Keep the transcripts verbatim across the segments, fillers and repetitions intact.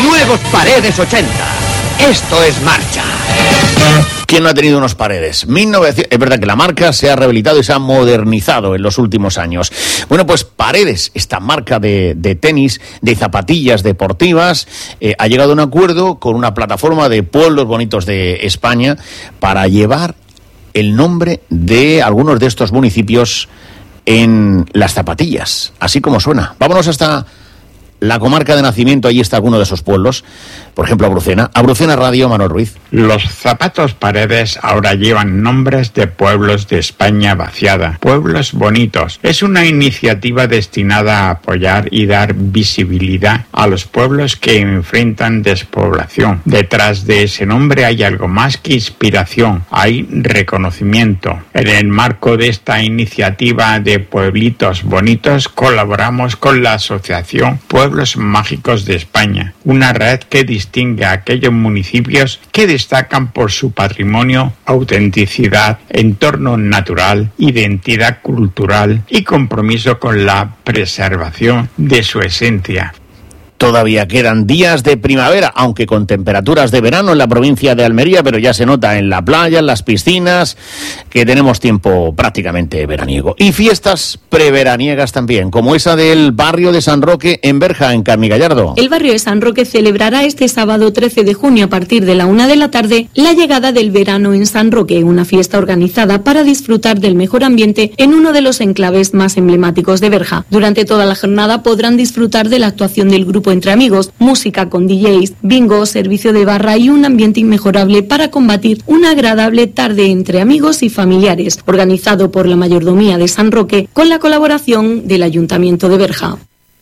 Nuevos Paredes ochenta. Esto es marcha. ¿Quién no ha tenido unos Paredes? mil novecientos... Es verdad que la marca se ha rehabilitado y se ha modernizado en los últimos años. Bueno, pues Paredes, esta marca de, de tenis, de zapatillas deportivas, eh, ha llegado a un acuerdo con una plataforma de pueblos bonitos de España para llevar el nombre de algunos de estos municipios en las zapatillas, así como suena. Vámonos hasta la comarca de nacimiento, allí está alguno de esos pueblos, por ejemplo Abrucena. Abrucena Radio, Manuel Ruiz. Los zapatos Paredes ahora llevan nombres de pueblos de España vaciada, pueblos bonitos. Es una iniciativa destinada a apoyar y dar visibilidad a los pueblos que enfrentan despoblación. Detrás de ese nombre hay algo más que inspiración, hay reconocimiento. En el marco de esta iniciativa de pueblitos bonitos colaboramos con la asociación Pueblos Mágicos de España, una red que distingue a aquellos municipios que destacan por su patrimonio, autenticidad, entorno natural, identidad cultural y compromiso con la preservación de su esencia. Todavía quedan días de primavera, aunque con temperaturas de verano en la provincia de Almería, pero ya se nota en la playa, en las piscinas, que tenemos tiempo prácticamente veraniego. Y fiestas preveraniegas también, como esa del barrio de San Roque en Berja, en Carmigallardo. El barrio de San Roque celebrará este sábado trece de junio a partir de la una de la tarde la llegada del verano en San Roque, una fiesta organizada para disfrutar del mejor ambiente en uno de los enclaves más emblemáticos de Berja. Durante toda la jornada podrán disfrutar de la actuación del grupo Entre Amigos, música con D Js, bingo, servicio de barra y un ambiente inmejorable para combatir una agradable tarde entre amigos y familiares, organizado por la Mayordomía de San Roque con la colaboración del Ayuntamiento de Berja.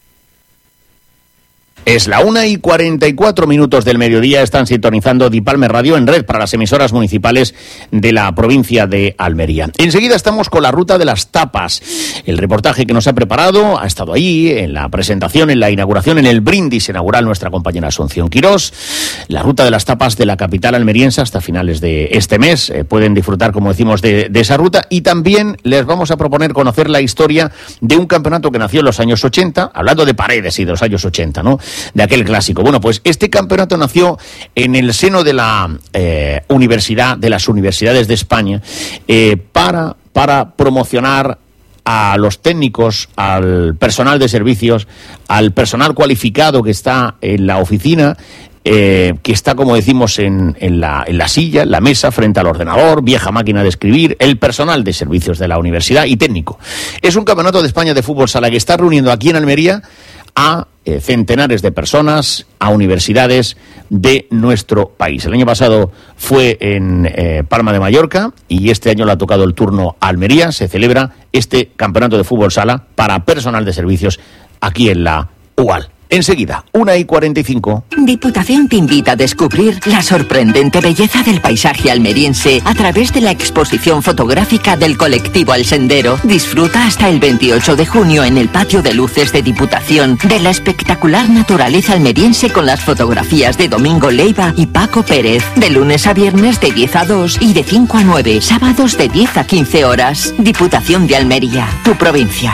Es la una y cuarenta y cuatro minutos del mediodía. Están sintonizando Dipalme Radio en red para las emisoras municipales de la provincia de Almería. Enseguida estamos con la ruta de las tapas. El reportaje que nos ha preparado ha estado ahí en la presentación, en la inauguración, en el brindis inaugural nuestra compañera Asunción Quirós. La ruta de las tapas de la capital almeriense hasta finales de este mes. Eh, pueden disfrutar, como decimos, de, de esa ruta. Y también les vamos a proponer conocer la historia de un campeonato que nació en los años ochenta, hablando de Paredes y de los años ochenta, ¿no? De aquel clásico. Bueno, pues este campeonato nació en el seno de la eh, universidad, de las universidades de España, eh, para, para promocionar a los técnicos, al personal de servicios, al personal cualificado que está en la oficina, eh, que está, como decimos, en, en, la, en la silla, en la mesa, frente al ordenador, vieja máquina de escribir, el personal de servicios de la universidad y técnico. Es un campeonato de España de fútbol sala que está reuniendo aquí en Almería a eh, centenares de personas, a universidades de nuestro país. El año pasado fue en eh, Palma de Mallorca y este año le ha tocado el turno a Almería. Se celebra este campeonato de fútbol sala para personal de servicios aquí en la U A L. Enseguida, una y cuarenta y cinco. Diputación te invita a descubrir la sorprendente belleza del paisaje almeriense a través de la exposición fotográfica del colectivo El Sendero. Disfruta hasta el veintiocho de junio en el patio de luces de Diputación de la espectacular naturaleza almeriense con las fotografías de Domingo Leiva y Paco Pérez. De lunes a viernes de diez a dos y de cinco a nueve, sábados de diez a quince horas. Diputación de Almería, tu provincia.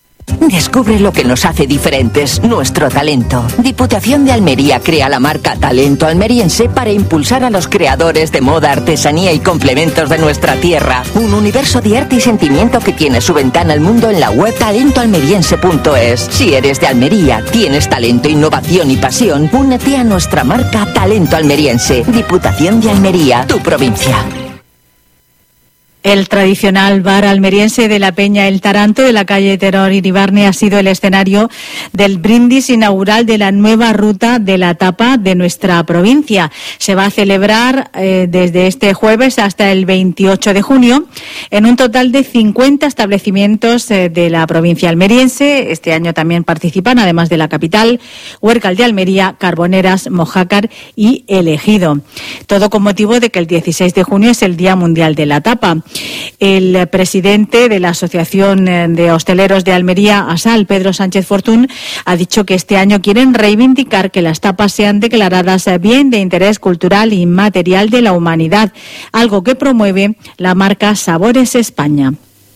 Descubre lo que nos hace diferentes, nuestro talento. Diputación de Almería crea la marca Talento Almeriense para impulsar a los creadores de moda, artesanía y complementos de nuestra tierra. Un universo de arte y sentimiento que tiene su ventana al mundo en la web talento almeriense punto es. Si eres de Almería, tienes talento, innovación y pasión, únete a nuestra marca Talento Almeriense. Diputación de Almería, tu provincia. El tradicional bar almeriense de la Peña El Taranto de la calle Teror Iribarne ha sido el escenario del brindis inaugural de la nueva ruta de la tapa de nuestra provincia. Se va a celebrar eh, desde este jueves hasta el veintiocho de junio en un total de cincuenta establecimientos eh, de la provincia almeriense. Este año también participan, además de la capital, Huércal de Almería, Carboneras, Mojácar y El Ejido. Todo con motivo de que el dieciséis de junio es el Día Mundial de la Tapa. El presidente de la Asociación de Hosteleros de Almería, ASAL, Pedro Sánchez Fortún, ha dicho que este año quieren reivindicar que las tapas sean declaradas bien de interés cultural y material de la humanidad, algo que promueve la marca Sabores España.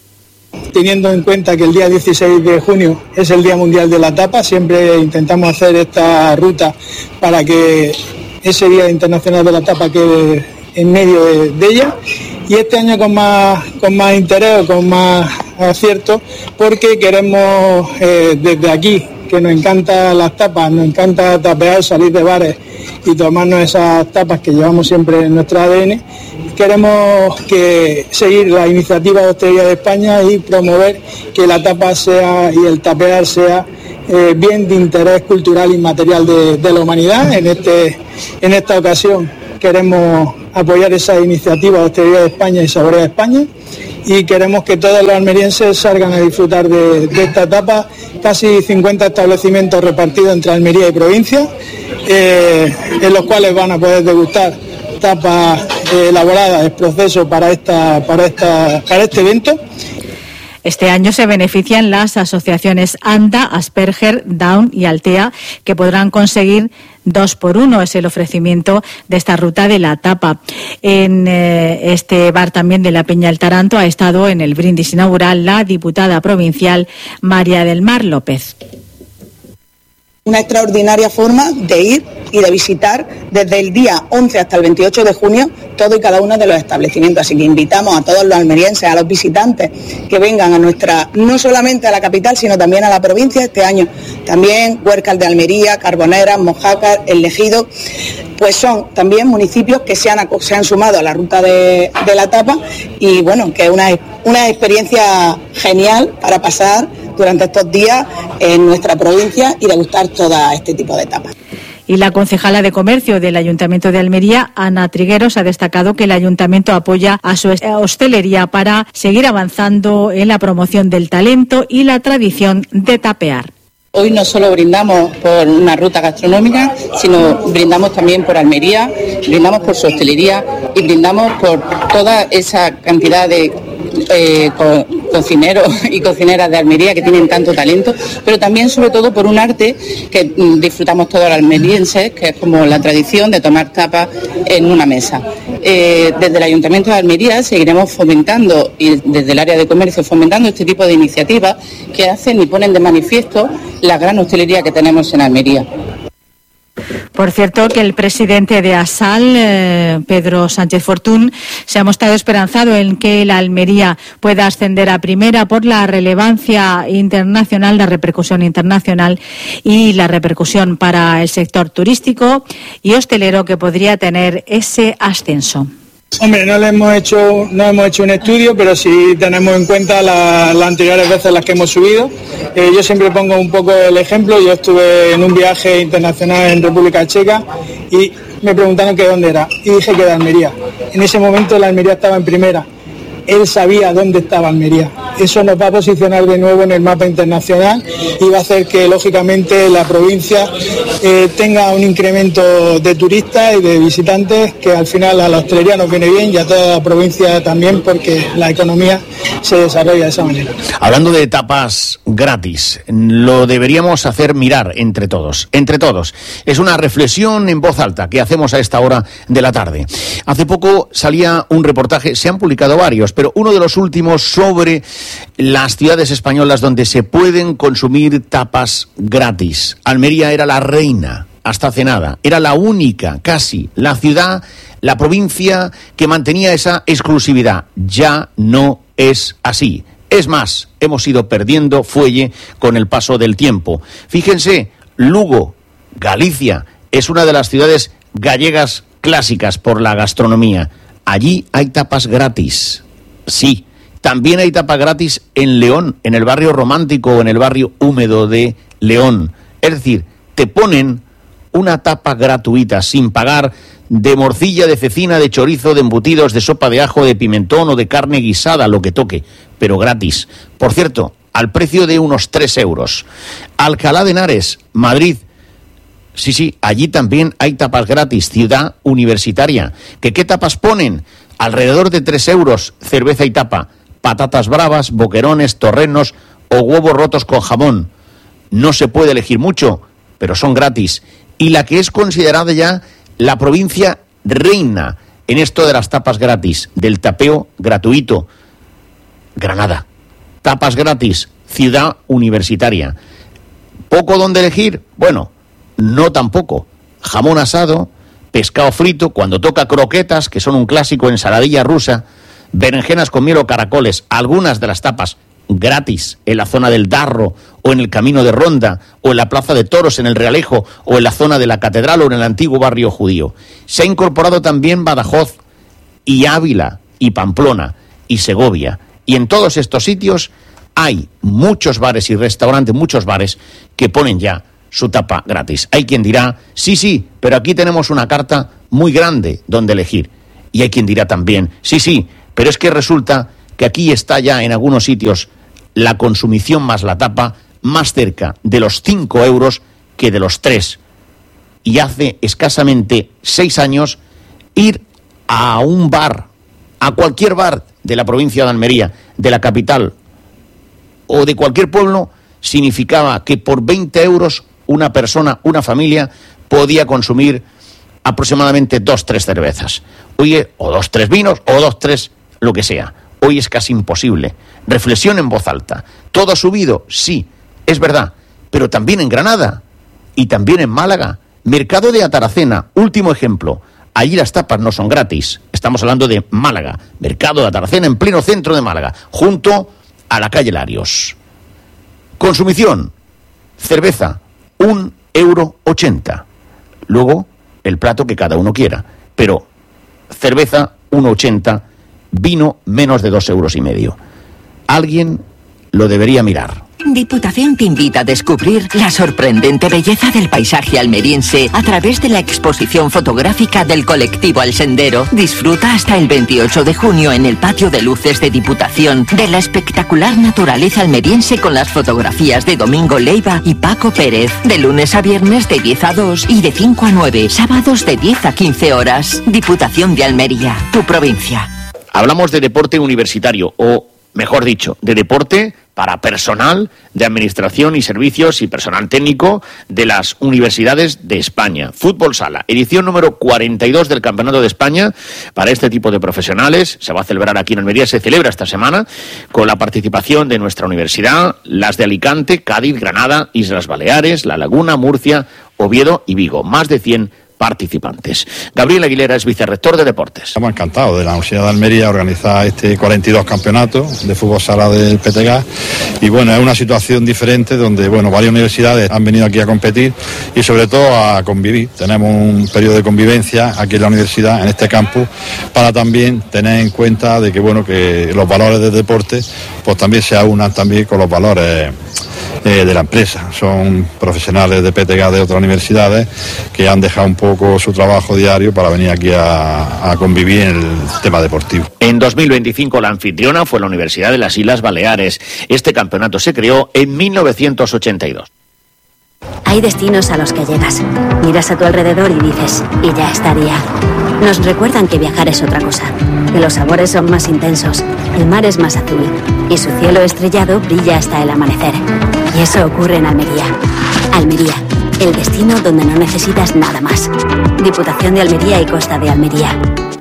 Teniendo en cuenta que el día dieciséis de junio es el Día Mundial de la Tapa, siempre intentamos hacer esta ruta para que ese Día Internacional de la Tapa quede en medio de, de ella, y este año con más, con más interés, con más acierto, porque queremos eh, desde aquí, que nos encantan las tapas, nos encanta tapear, salir de bares y tomarnos esas tapas que llevamos siempre en nuestro A D N. Queremos que seguir la iniciativa de Hostelería de España y promover que la tapa sea y el tapear sea eh, bien de interés cultural y material de, de la humanidad. En, este, en esta ocasión queremos apoyar esa iniciativa de Hostelería de España y Saborea de España, y queremos que todos los almerienses salgan a disfrutar de, de esta etapa. Casi cincuenta establecimientos repartidos entre Almería y provincia, eh, en los cuales van a poder degustar tapas eh, elaboradas, el proceso para esta, para esta, para este evento. Este año se benefician las asociaciones ANDA, Asperger, Down y Altea, que podrán conseguir dos por uno. Es el ofrecimiento de esta ruta de la tapa. En eh, este bar también de la Peña El Taranto ha estado en el brindis inaugural la diputada provincial María del Mar López. Una extraordinaria forma de ir y de visitar desde el día once hasta el veintiocho de junio todo y cada uno de los establecimientos. Así que invitamos a todos los almerienses, a los visitantes que vengan a nuestra, no solamente a la capital, sino también a la provincia este año. También Huércal de Almería, Carboneras, Mojácar, El Ejido, pues son también municipios que se han, se han sumado a la ruta de, de la tapa, y bueno, que es una, una experiencia genial para pasar durante estos días en nuestra provincia y degustar todo este tipo de tapas. Y la concejala de Comercio del Ayuntamiento de Almería, Ana Trigueros, ha destacado que el Ayuntamiento apoya a su hostelería para seguir avanzando en la promoción del talento y la tradición de tapear. Hoy no solo brindamos por una ruta gastronómica, sino brindamos también por Almería, brindamos por su hostelería y brindamos por toda esa cantidad de eh, co- cocineros y cocineras de Almería que tienen tanto talento, pero también sobre todo por un arte que mm, disfrutamos todos los almerienses, que es como la tradición de tomar tapas en una mesa. Eh, desde el Ayuntamiento de Almería seguiremos fomentando, y desde el área de comercio fomentando este tipo de iniciativas que hacen y ponen de manifiesto la gran hostelería que tenemos en Almería. Por cierto, que el presidente de ASAL, eh, Pedro Sánchez Fortún, se ha mostrado esperanzado en que la Almería pueda ascender a primera por la relevancia internacional, la repercusión internacional y la repercusión para el sector turístico y hostelero que podría tener ese ascenso. Hombre, no le hemos hecho, no hemos hecho un estudio, pero sí tenemos en cuenta la, las anteriores veces en las que hemos subido. Eh, yo siempre pongo un poco el ejemplo. Yo estuve en un viaje internacional en República Checa y me preguntaron que dónde era y dije que de Almería. En ese momento la Almería estaba en primera. Él sabía dónde estaba Almería. Eso nos va a posicionar de nuevo en el mapa internacional y va a hacer que, lógicamente, la provincia eh, tenga un incremento de turistas y de visitantes, que al final a la hostelería nos viene bien y a toda la provincia también, porque la economía se desarrolla de esa manera. Hablando de tapas gratis, lo deberíamos hacer mirar entre todos, entre todos. Es una reflexión en voz alta que hacemos a esta hora de la tarde. Hace poco salía un reportaje, se han publicado varios, pero uno de los últimos sobre las ciudades españolas donde se pueden consumir tapas gratis. Almería era la reina hasta hace nada, era la única, casi, la ciudad, la provincia que mantenía esa exclusividad. Ya no es así. Es más, hemos ido perdiendo fuelle con el paso del tiempo. Fíjense, Lugo, Galicia, es una de las ciudades gallegas clásicas por la gastronomía. Allí hay tapas gratis. Sí, también hay tapa gratis en León, en el barrio romántico o en el barrio húmedo de León. Es decir, te ponen una tapa gratuita, sin pagar, de morcilla, de cecina, de chorizo, de embutidos, de sopa de ajo, de pimentón o de carne guisada, lo que toque, pero gratis. Por cierto, al precio de unos tres euros. Alcalá de Henares, Madrid. Sí, sí, allí también hay tapas gratis, ciudad universitaria. ¿Que qué tapas ponen? Alrededor de tres euros, cerveza y tapa, patatas bravas, boquerones, torrenos o huevos rotos con jamón. No se puede elegir mucho, pero son gratis. Y la que es considerada ya la provincia reina en esto de las tapas gratis, del tapeo gratuito, Granada. Tapas gratis, Ciudad Universitaria. ¿Poco donde elegir? Bueno, no tampoco. Jamón asado, pescado frito, cuando toca croquetas, que son un clásico, ensaladilla rusa, berenjenas con miel o caracoles, algunas de las tapas gratis en la zona del Darro o en el Camino de Ronda o en la Plaza de Toros en el Realejo o en la zona de la Catedral o en el antiguo barrio judío. Se ha incorporado también Badajoz y Ávila y Pamplona y Segovia, y en todos estos sitios hay muchos bares y restaurantes, muchos bares que ponen ya su tapa gratis. Hay quien dirá, sí, sí, pero aquí tenemos una carta muy grande donde elegir. Y hay quien dirá también, sí, sí, pero es que resulta que aquí está ya en algunos sitios la consumición más la tapa más cerca de los cinco euros que de los tres. Y hace escasamente seis años ir a un bar, a cualquier bar de la provincia de Almería, de la capital o de cualquier pueblo, significaba que por veinte euros una persona, una familia, podía consumir aproximadamente dos, tres cervezas. Oye, o dos, tres vinos, o dos, tres, lo que sea. Hoy es casi imposible. Reflexión en voz alta. ¿Todo ha subido? Sí, es verdad. Pero también en Granada y también en Málaga. Mercado de Ataracena, último ejemplo. Allí las tapas no son gratis. Estamos hablando de Málaga. Mercado de Ataracena en pleno centro de Málaga, junto a la calle Larios. Consumición. Cerveza, un euro ochenta. Luego, el plato que cada uno quiera. Pero cerveza, uno ochenta. Vino, menos de dos euros y medio. Alguien lo debería mirar. Diputación te invita a descubrir la sorprendente belleza del paisaje almeriense a través de la exposición fotográfica del colectivo El Sendero. Disfruta hasta el veintiocho de junio en el patio de luces de Diputación de la espectacular naturaleza almeriense con las fotografías de Domingo Leiva y Paco Pérez. De lunes a viernes de diez a dos y de cinco a nueve. Sábados de diez a quince horas. Diputación de Almería, tu provincia. Hablamos de deporte universitario, o mejor dicho, de deporte para personal de administración y servicios y personal técnico de las universidades de España. Fútbol Sala, edición número cuarenta y dos del Campeonato de España para este tipo de profesionales. Se va a celebrar aquí en Almería, se celebra esta semana con la participación de nuestra universidad, las de Alicante, Cádiz, Granada, Islas Baleares, La Laguna, Murcia, Oviedo y Vigo. Más de cien participantes. Gabriel Aguilera es vicerrector de Deportes. Estamos encantados de la Universidad de Almería organizar este cuarenta y dos campeonato de fútbol sala del P T G A, y bueno, es una situación diferente donde bueno, varias universidades han venido aquí a competir y sobre todo a convivir. Tenemos un periodo de convivencia aquí en la universidad, en este campus, para también tener en cuenta de que bueno, que los valores del deporte pues también se aunan también con los valores Eh, de la empresa. Son profesionales de P T G A de otras universidades que han dejado un poco su trabajo diario para venir aquí a, a convivir en el tema deportivo. En dos mil veinticinco la anfitriona fue la Universidad de las Islas Baleares. Este campeonato se creó en mil novecientos ochenta y dos. Hay destinos a los que llegas, miras a tu alrededor y dices, y ya estaría. Nos recuerdan que viajar es otra cosa, que los sabores son más intensos, el mar es más azul y su cielo estrellado brilla hasta el amanecer. Y eso ocurre en Almería. Almería, el destino donde no necesitas nada más. Diputación de Almería y Costa de Almería.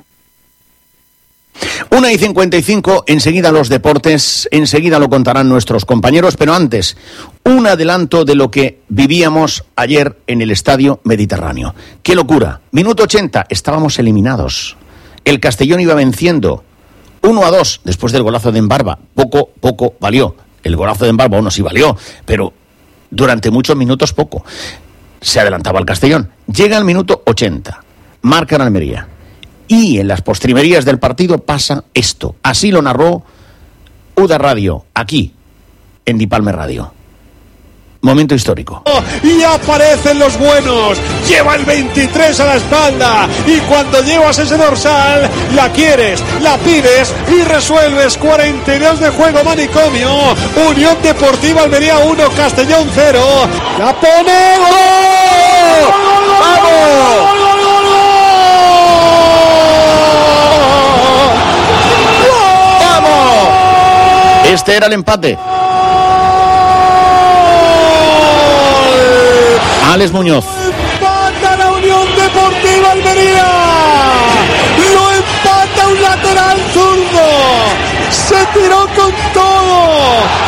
Una y cincuenta y cinco, enseguida los deportes, enseguida lo contarán nuestros compañeros, pero antes, un adelanto de lo que vivíamos ayer en el Estadio Mediterráneo. ¡Qué locura! Minuto ochenta, estábamos eliminados. El Castellón iba venciendo uno a dos después del golazo de Embarba. Poco, poco valió. El golazo de Embarba, bueno, sí valió, pero durante muchos minutos poco. Se adelantaba el Castellón. Llega el minuto ochenta, marca en Almería. Y en las postrimerías del partido pasa esto. Así lo narró Uda Radio, aquí, en Dipalme Radio. Momento histórico. Y aparecen los buenos. Lleva el veintitrés a la espalda. Y cuando llevas ese dorsal, la quieres, la pides y resuelves. cuarenta y dos de juego, manicomio. Unión Deportiva Almería uno, Castellón cero. ¡La pone! ¡Gol! ¡Vamos! Este era el empate. Alex Muñoz. Empata la Unión Deportiva Almería. Lo empata un lateral zurdo. Se tiró con todo.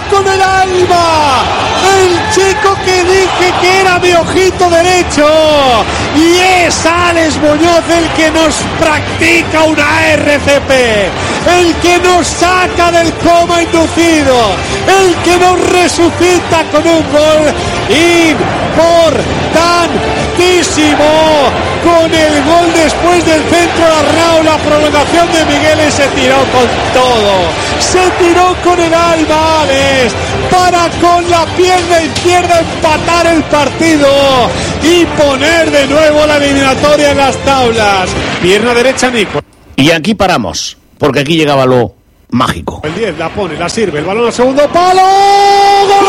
con el alma, el chico que dije que era mi ojito derecho, y es Alex Muñoz el que nos practica una R C P, el que nos saca del coma inducido, el que nos resucita con un gol importantísimo, con el gol después del centro de Arnau, la prolongación de Miguel, y se tiró con todo, se tiró con el alma Alex, para con la pierna izquierda empatar el partido y poner de nuevo la eliminatoria en las tablas. Pierna derecha Nico. Y aquí paramos, porque aquí llegaba lo mágico. El diez la pone, la sirve, el balón al segundo palo. ¡Gol!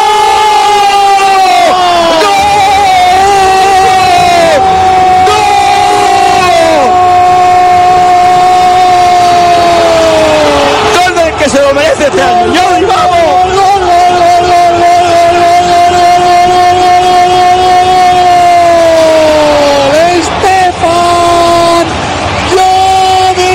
Que se lo merece este año. ¡Jordi, vamos! ¡Stefan Jovic!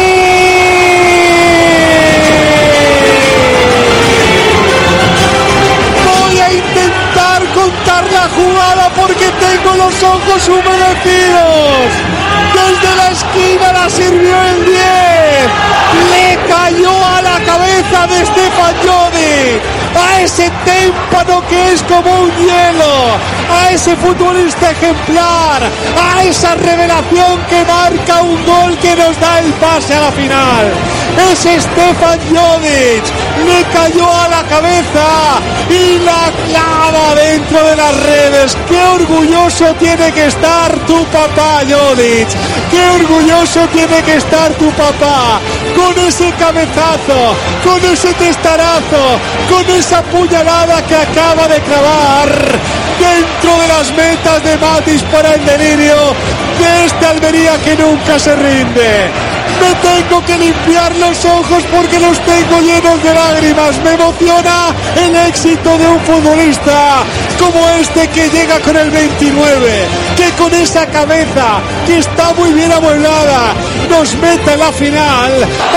Voy a intentar contar la jugada porque tengo los ojos humedecidos. Desde la esquina la sirvió el diez. Le cayó a la cabeza de Stefan Jovic, a ese témpano que es como un hielo, a ese futbolista ejemplar, a esa revelación que marca un gol que nos da el pase a la final. Es Stefan Jovic, le cayó a la cabeza y la clava dentro de las redes. ¡Qué orgulloso tiene que estar tu papá, Jovic! ¡Qué orgulloso tiene que estar tu papá! Con ese cabezazo, con ese testarazo, con esa puñalada que acaba de clavar dentro de las metas de Matis para el delirio de esta Almería que nunca se rinde. Me tengo que limpiar los ojos porque los tengo llenos de lágrimas. Me emociona el éxito de un futbolista como este que llega con el veintinueve, que con esa cabeza que está muy bien amueblada nos mete en la final.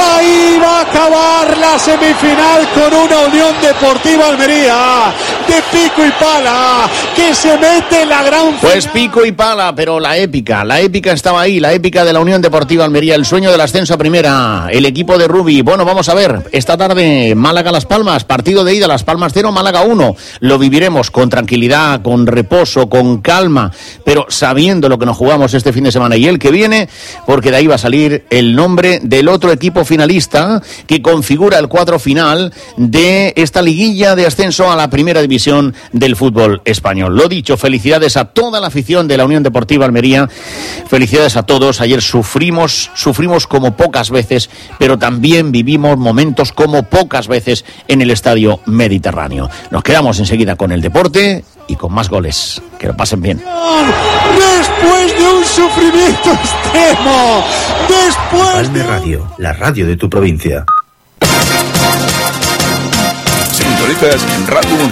Ahí va a acabar la semifinal con una Unión Deportiva Almería de pico y pala que se mete en la gran final. Pues pico y pala, pero la épica, la épica estaba ahí, la épica de la Unión Deportiva Almería, el sueño del ascenso a primera, el equipo de Rubi. Bueno, vamos a ver, esta tarde Málaga-Las Palmas, partido de ida, Las Palmas cero, Málaga uno. Lo viviremos con tranquilidad, con reposo, con calma, pero sabiendo lo que nos jugamos este fin de semana y el que viene, porque de ahí va a salir el nombre del otro equipo finalista que configura el cuadro final de esta liguilla de ascenso a la primera división del fútbol español. Lo dicho, felicidades a toda la afición de la Unión Deportiva Almería, felicidades a todos. Ayer sufrimos, sufrimos como pocas veces, pero también vivimos momentos como pocas veces en el Estadio Mediterráneo. Nos quedamos enseguida con el deporte y con más goles. Que lo pasen bien. Después de un sufrimiento extremo, después Palme de... Radio, la radio de tu provincia. Sintonizas Radio